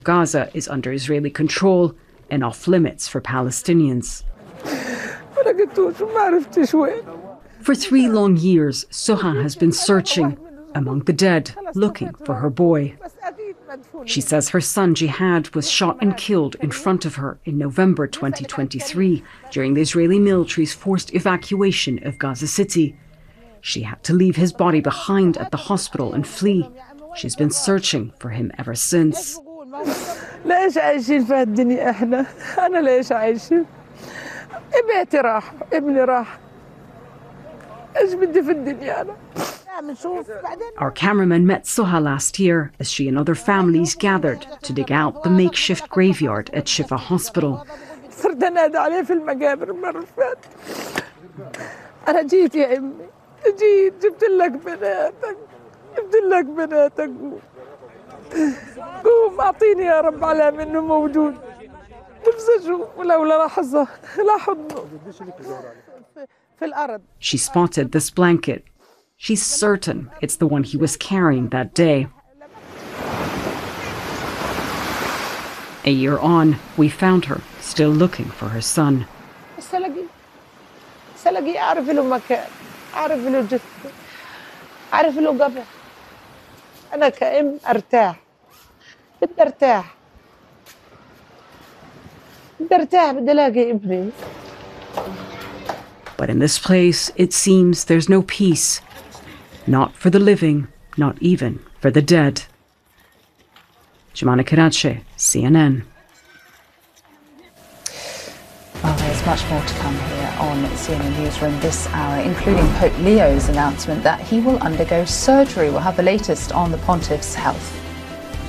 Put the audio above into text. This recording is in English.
Gaza is under Israeli control and off limits for Palestinians. For 3 long years, Soha has been searching among the dead, looking for her boy. She says her son Jihad was shot and killed in front of her in November 2023 during the Israeli military's forced evacuation of Gaza City. She had to leave his body behind at the hospital and flee. She's been searching for him ever since. ليش عايشين في هالدنيا احنا؟ أنا ليش عايشين؟ بيتي راح، ابني راح. إيش بدي في الدنيا أنا؟ Our cameraman met Soha last year as she and other families gathered to dig out the makeshift graveyard at Shifa Hospital. صرت أنادي عليه في المقابر المرة اللي فاتت. أنا جيت يا أمي، جيت جبت لك بناتك، جبت لك بناتك. قوم أعطيني يا رب علامة إنه موجود. نفسي أشوف ولولا لحظة لا حضنه في الأرض. She spotted this blanket. She's certain it's the one he was carrying that day. A year on, we found her, still looking for her son. سلاقي أعرف له مكان، أعرف له جثة، أعرف له قبر. أنا كأم أرتاح، بدي أرتاح، بدي أرتاح، بدي ألاقي ابني. But in this place, it seems there's no peace. Not for the living, not even for the dead. Jemana Karache, CNN. Well, there's much more to come here on CNN Newsroom this hour, including Pope Leo's announcement that he will undergo surgery. We'll have the latest on the Pontiff's health.